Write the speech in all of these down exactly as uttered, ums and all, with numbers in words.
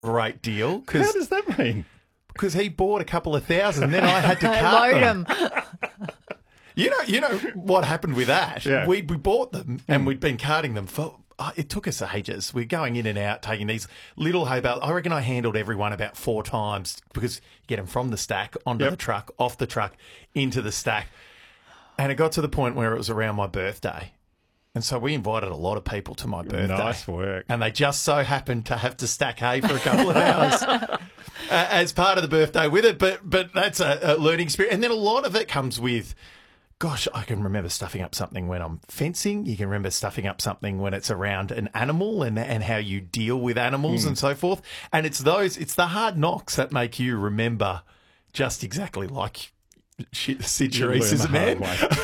great deal. How does that mean? Because he bought a couple of thousand, then I had to cut Load them. them. You know, you know what happened with that? Yeah. We we bought them and we'd been carting them for. Oh, it took us ages. We're going in and out, taking these little hay bales. I reckon I handled everyone about four times because you get them from the stack onto Yep. the truck, off the truck, into the stack. And it got to the point where it was around my birthday. And so we invited a lot of people to my birthday. Nice work. And they just so happened to have to stack hay for a couple of hours uh, as part of the birthday with it. But but that's a, a learning experience. And then a lot of it comes with, gosh, I can remember stuffing up something when I'm fencing. You can remember stuffing up something when it's around an animal and, and how you deal with animals and so forth. And it's those, it's the hard knocks that make you remember just exactly like shit, Sid You Charisse learn is the a man.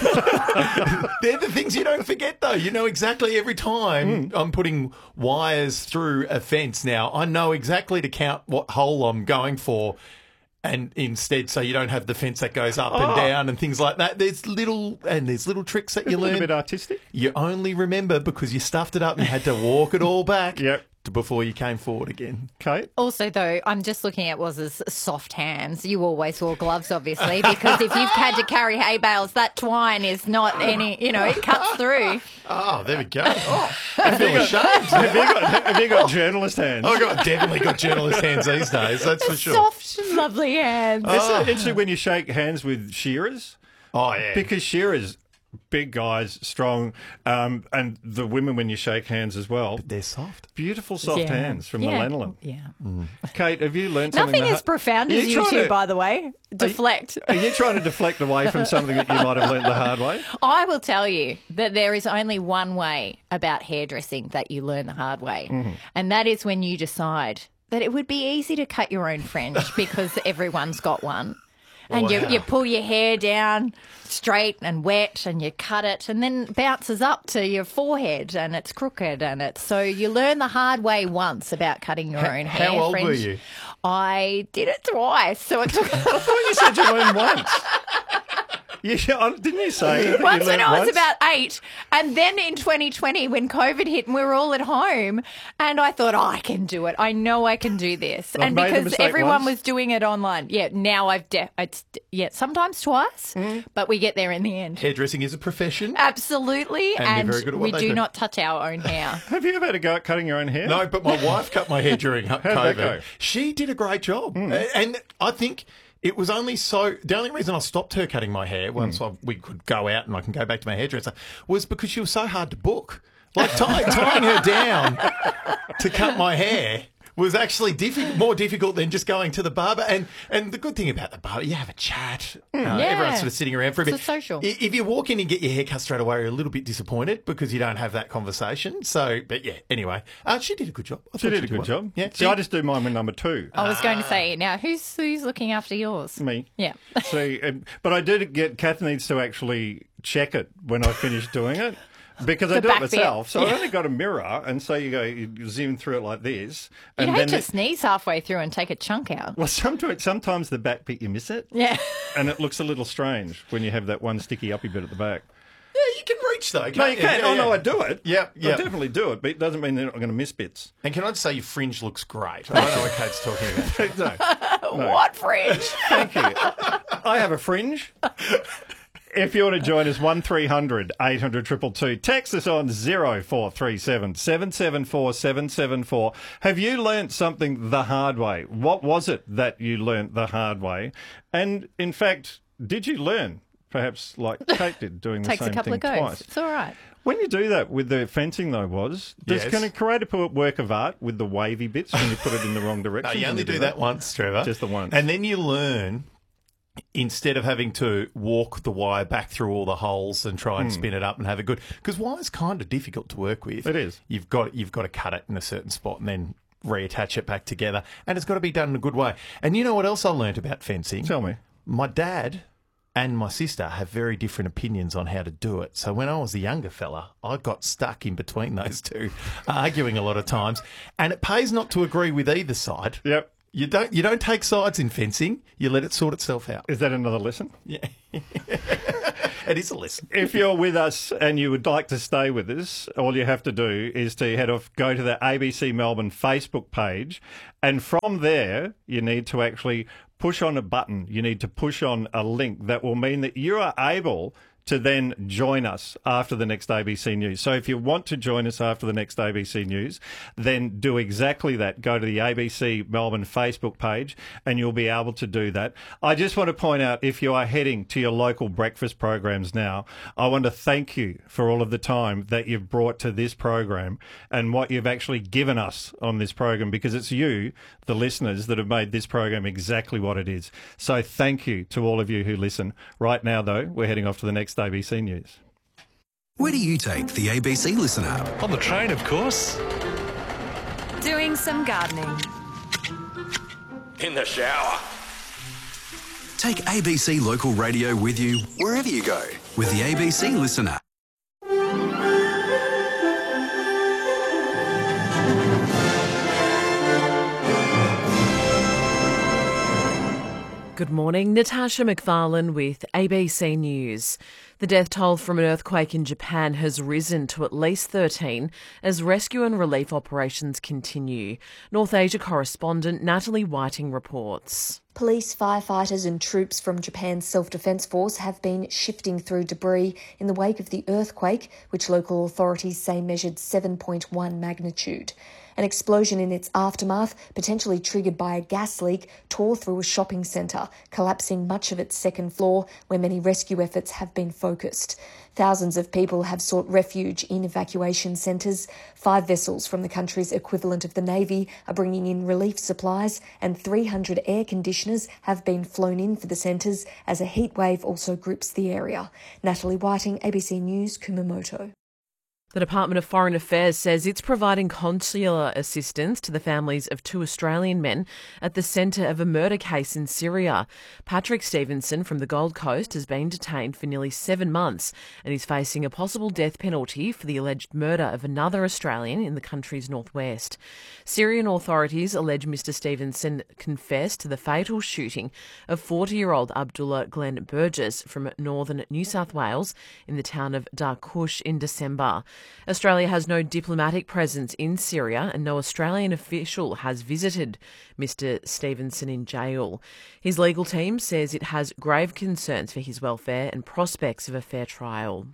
hard way. They're the things you don't forget, though. You know exactly every time I'm putting wires through a fence now, I know exactly to count what hole I'm going for. And instead, so you don't have the fence that goes up Oh. and down and things like that. There's little and there's little tricks that you A little learn. bit artistic. You only remember because you stuffed it up and you had to walk it all back Yep. to- before you came forward again. Kate? Also, though, I'm just looking at Waz's soft hands. You always wore gloves, obviously, because if you've had to carry hay bales, that twine is not any, you know, it cuts through. Oh, there we go. Oh, I feel ashamed. have, you got, have you got journalist hands? I've got, definitely got journalist hands these days, that's for sure. Soft, lovely hands. It's interesting when you shake hands with shearers. Oh, yeah. Because shearers, big guys, strong, um, and the women when you shake hands as well. They're soft. Beautiful soft Yeah. hands from Yeah. the lanolin. Yeah. Kate, have you learned something? Nothing the as ha- profound Are as you trying two, to- by the way. Deflect. Are you trying to deflect away from something that you might have learnt the hard way? I will tell you that there is only one way about hairdressing that you learn the hard way, Mm-hmm. and that is when you decide that it would be easy to cut your own fringe because everyone's got one. And you, Wow. you pull your hair down straight and wet and you cut it and then it bounces up to your forehead and it's crooked and it's so you learn the hard way once about cutting your own hair. How old fringe. were you? I did it twice, so it took I thought you said you learned once. You, didn't you say that once you when learnt I was once? about eight, and then in twenty twenty when COVID hit and we were all at home, and I thought, oh, I can do it. I know I can do this, I've and made the because mistake everyone once. was doing it online, yeah. Now I've de- it's yeah, sometimes twice, Mm. but we get there in the end. Hairdressing is a profession. Absolutely, And and, they're very good at what we they do do. not touch our own hair. Have you ever had a go at cutting your own hair? No, but my wife cut my hair during that COVID. go? She did a great job. Hmm. A- And I think it was only so... The only reason I stopped her cutting my hair Hmm. once I, we could go out and I can go back to my hairdresser was because she was so hard to book. Like tie, tying her down to cut my hair was actually diffi- more difficult than just going to the barber. And and the good thing about the barber, you have a chat. Uh, Yeah. Everyone's sort of sitting around for a It's bit. a social. I- If you walk in and get your hair cut straight away, you're a little bit disappointed because you don't have that conversation. So, but yeah, anyway. Uh, she did a good job. I She thought did a good well. job. Yeah. See, I just do mine with number two. I was going to Ah. say, now who's who's looking after yours? Me. Yeah. See, um, but I did get, Kath needs to actually check it when I finish doing it. Because I The do it back bit. myself. So Yeah. I've only got a mirror, and so you go, you zoom through it like this. You'd And hate then to sneeze halfway through and take a chunk out. Well, sometimes, sometimes the back bit you miss it, Yeah. and it looks a little strange when you have that one sticky uppy bit at the back. Yeah, you can reach though. No, you can't. Yeah, oh, yeah. no, I do it. Yep, I yep. definitely do it, but it doesn't mean they're not going to miss bits. And can I just say your fringe looks great? I don't know what Kate's talking about. No, What fringe? thank you. I have a fringe. If you want to join us, one three hundred eight hundred two two two. Text us on zero four three seven seven seven four seven seven four. Have you learnt something the hard way? What was it that you learnt the hard way? And in fact, did you learn, perhaps like Kate did, doing the Takes same a couple thing of goes. twice? It's all right. When you do that with the fencing, though, was does Yes. can it create a work of art with the wavy bits when you put it in the wrong No, direction? you When only do that once, Trevor. Just the once. And then you learn, instead of having to walk the wire back through all the holes and try and spin it up and have a good... Because wire's kind of difficult to work with. It is. You've got, you've got to cut it in a certain spot and then reattach it back together. And it's got to be done in a good way. And you know what else I learnt about fencing? Tell me. My dad and my sister have very different opinions on how to do it. So when I was a younger fella, I got stuck in between those two, arguing a lot of times. And it pays not to agree with either side. Yep. You don't you don't take sides in fencing. You let it sort itself out. Is that another lesson? Yeah. It is a listen. If you're with us and you would like to stay with us, all you have to do is to head off, go to the A B C Melbourne Facebook page, and from there you need to actually push on a button. You need to push on a link that will mean that you are able to then join us after the next A B C News. So if you want to join us after the next A B C News, then do exactly that. Go to the A B C Melbourne Facebook page and you'll be able to do that. I just want to point out, if you are heading to your local breakfast programs now, I want to thank you for all of the time that you've brought to this program and what you've actually given us on this program, because it's you, the listeners, that have made this program exactly what it is. So thank you to all of you who listen. Right now, though, we're heading off to the next A B C News. Where do you take the A B C Listen app? On the train, of course. Doing some gardening. In the shower. Take A B C Local Radio with you wherever you go with the A B C Listen app. Good morning, Natasha McFarlane with A B C News. The death toll from an earthquake in Japan has risen to at least thirteen as rescue and relief operations continue. North Asia correspondent Natalie Whiting reports. Police, firefighters and troops from Japan's Self-Defence Force have been shifting through debris in the wake of the earthquake, which local authorities say measured seven point one magnitude. An explosion in its aftermath, potentially triggered by a gas leak, tore through a shopping centre, collapsing much of its second floor, where many rescue efforts have been focused. Thousands of people have sought refuge in evacuation centres. Five vessels from the country's equivalent of the Navy are bringing in relief supplies, and three hundred air conditioners have been flown in for the centres as a heatwave also grips the area. Natalie Whiting, A B C News, Kumamoto. The Department of Foreign Affairs says it's providing consular assistance to the families of two Australian men at the centre of a murder case in Syria. Patrick Stevenson from the Gold Coast has been detained for nearly seven months and is facing a possible death penalty for the alleged murder of another Australian in the country's northwest. Syrian authorities allege Mister Stevenson confessed to the fatal shooting of forty-year-old Abdullah Glenn Burgess from northern New South Wales in the town of Darkush in December. Australia has no diplomatic presence in Syria and no Australian official has visited Mister Stevenson in jail. His legal team says it has grave concerns for his welfare and prospects of a fair trial.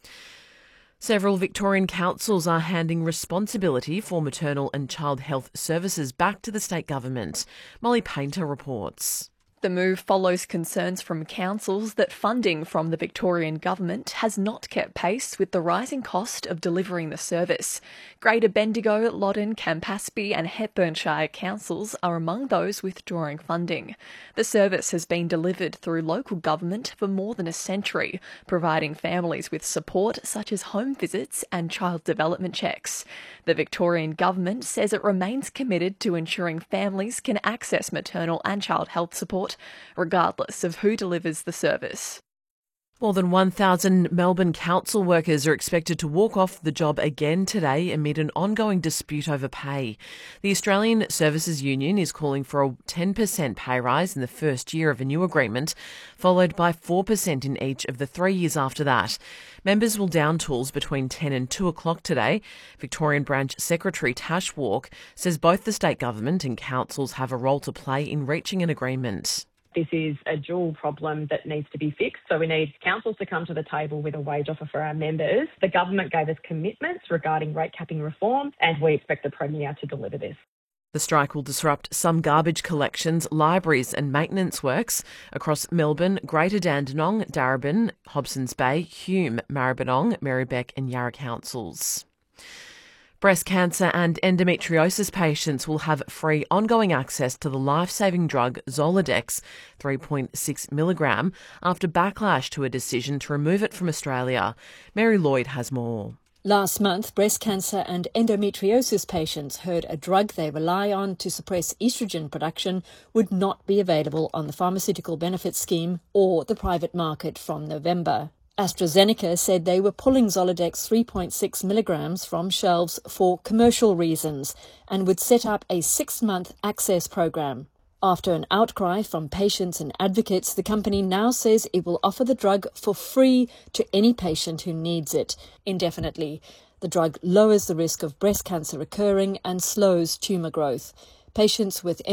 Several Victorian councils are handing responsibility for maternal and child health services back to the state government. Molly Painter reports. The move follows concerns from councils that funding from the Victorian government has not kept pace with the rising cost of delivering the service. Greater Bendigo, Loddon, Campaspe and Hepburnshire councils are among those withdrawing funding. The service has been delivered through local government for more than a century, providing families with support such as home visits and child development checks. The Victorian government says it remains committed to ensuring families can access maternal and child health support regardless of who delivers the service. More than one thousand Melbourne council workers are expected to walk off the job again today amid an ongoing dispute over pay. The Australian Services Union is calling for a ten percent pay rise in the first year of a new agreement, followed by four percent in each of the three years after that. Members will down tools between ten and two o'clock today. Victorian Branch Secretary Tash Walk says both the state government and councils have a role to play in reaching an agreement. This is a dual problem that needs to be fixed. So we need councils to come to the table with a wage offer for our members. The government gave us commitments regarding rate capping reform, and we expect the Premier to deliver this. The strike will disrupt some garbage collections, libraries and maintenance works across Melbourne, Greater Dandenong, Darebin, Hobsons Bay, Hume, Maribyrnong, Marybeck and Yarra councils. Breast cancer and endometriosis patients will have free ongoing access to the life-saving drug Zoladex three point six milligram after backlash to a decision to remove it from Australia. Mary Lloyd has more. Last month, breast cancer and endometriosis patients heard a drug they rely on to suppress estrogen production would not be available on the Pharmaceutical Benefits Scheme or the private market from November. AstraZeneca said they were pulling Zoladex three point six milligrams from shelves for commercial reasons and would set up a six-month access program. After an outcry from patients and advocates, the company now says it will offer the drug for free to any patient who needs it, indefinitely. The drug lowers the risk of breast cancer recurring and slows tumour growth. Patients with